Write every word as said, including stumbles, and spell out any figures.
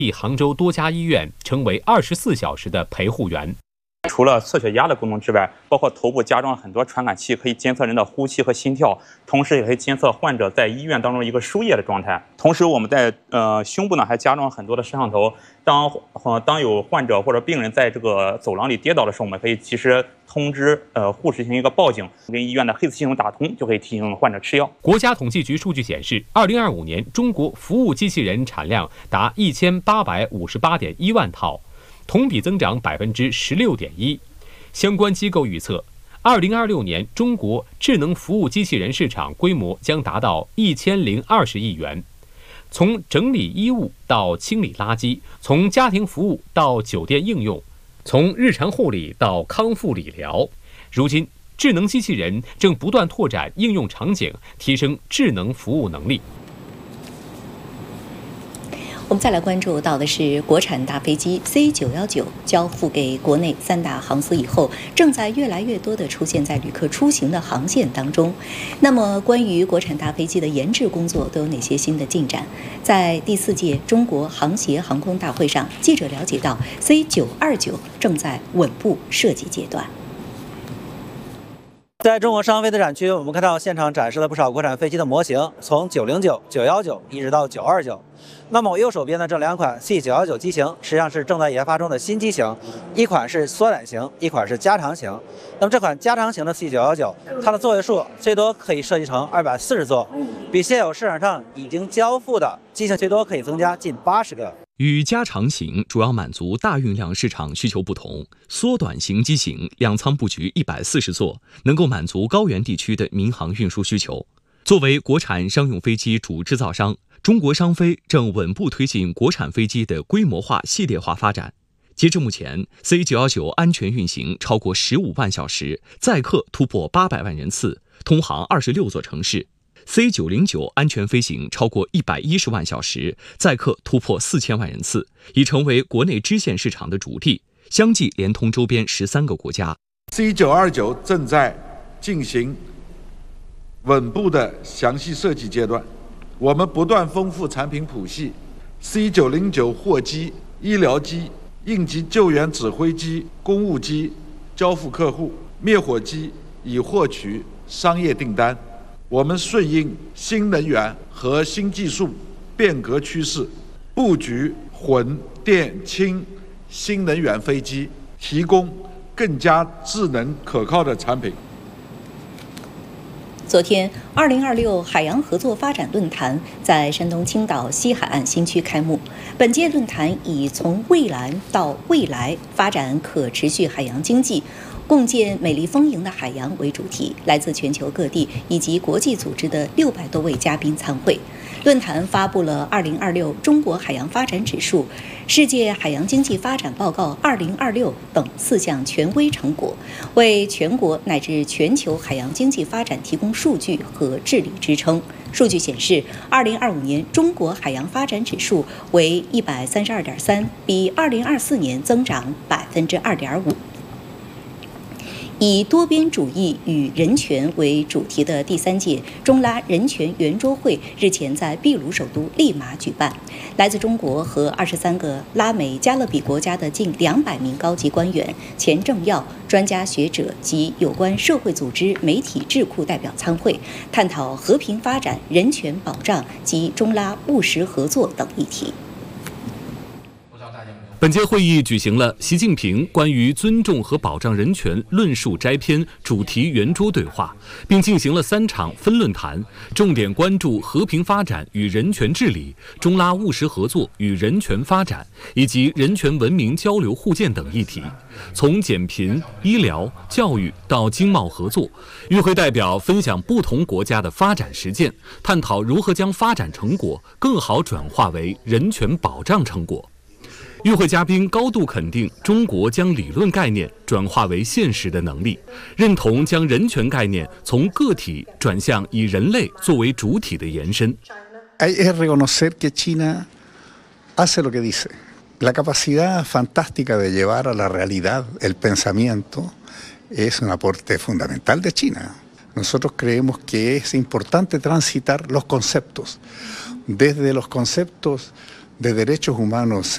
替杭州多家医院成为二十四小时的陪护员。 除了测血压的功能之外，包括头部加装了很多传感器，可以监测人的呼吸和心跳，同时也可以监测患者在医院当中一个输液的状态。同时，我们在呃胸部呢还加装了很多的摄像头，当呃当有患者或者病人在这个走廊里跌倒的时候，我们可以及时通知呃护士进行一个报警，跟医院的黑色系统打通，就可以提醒患者吃药。 国家统计局数据显示，二零二五年中国服务机器人产量达一千八百五十八点一万套。 同比增长百分之十六点一。相关机构预测，二零二六年中国智能服务机器人市场规模将达到一千零二十亿元。从整理衣物到清理垃圾，从家庭服务到酒店应用，从日常护理到康复理疗，如今智能机器人正不断拓展应用场景，提升智能服务能力。 我们再来关注到的是，国产大飞机 C 九一九交付给国内三大航司以后，正在越来越多地出现在旅客出行的航线当中。那么，关于国产大飞机的研制工作都有哪些新的进展？在第四届中国航协航空大会上，记者了解到 ，C 九二九正在稳步设计阶段。 在中国商飞的展区，我们看到现场展示了不少国产飞机的模型，从九零九、九一九一直到九二九。那么我右手边的这两款 C 九一九机型，实际上是正在研发中的新机型，一款是缩短型，一款是加长型。那么这款加长型的 C 九一九，它的座位数最多可以设计成二百四十座，比现有市场上已经交付的机型最多可以增加近八十个。 与加长型主要满足大运量市场需求不同，缩短型机型两舱布局一百四十座，能够满足高原地区的民航运输需求。作为国产商用飞机主制造商，中国商飞正稳步推进国产飞机的规模化、系列化发展。截至目前 ，C 九一九安全运行超过十五万小时，载客突破八百万人次，通航二十六座城市。 C 九零九安全飞行超过一百一十万小时，载客突破四千万人次，已成为国内支线市场的主力，相继连通周边十三个国家。 C 九二九正在进行稳步的详细设计阶段，我们不断丰富产品谱系 ，C 九零九货机、医疗机、应急救援指挥机、公务机交付客户，灭火机已获取商业订单。 我们顺应新能源和新技术变革趋势，布局混、电、氢新能源飞机，提供更加智能可靠的产品。 昨天，二零二六海洋合作发展论坛在山东青岛西海岸新区开幕。本届论坛以“从蔚蓝到未来，发展可持续海洋经济，共建美丽丰盈的海洋”为主题，来自全球各地以及国际组织的六百多位嘉宾参会。论坛发布了《二零二六中国海洋发展指数》《世界海洋经济发展报告二零二六》等四项权威成果，为全国乃至全球海洋经济发展提供数据和治理支撑。数据显示，二零二五年中国海洋发展指数为一百三十二点三，比二零二四年增长百分之二点五。以多边主义与人权为主题的第三届中拉人权圆桌会日前在秘鲁首都利马举办，来自中国和二十三个拉美加勒比国家的近两百名高级官员、前政要、专家学者及有关社会组织、媒体智库代表参会，探讨和平发展、人权保障及中拉务实合作等议题。 本届会议举行了习近平关于尊重和保障人权论述摘篇主题圆桌对话，并进行了三场分论坛，重点关注和平发展与人权治理、中拉务实合作与人权发展以及人权文明交流互鉴等议题。从减贫、医疗、教育到经贸合作，与会代表分享不同国家的发展实践，探讨如何将发展成果更好转化为人权保障成果。与会嘉宾高度肯定中国将理论概念转化为现实的能力，认同将人权概念从个体转向以人类作为主体的延伸。 Hay que reconocer que China hace lo que dice. La capacidad fantástica de llevar a la realidad el pensamiento es un aporte fundamental de China. Nosotros creemos que es importante transitar los conceptos, desde los conceptos de derechos humanos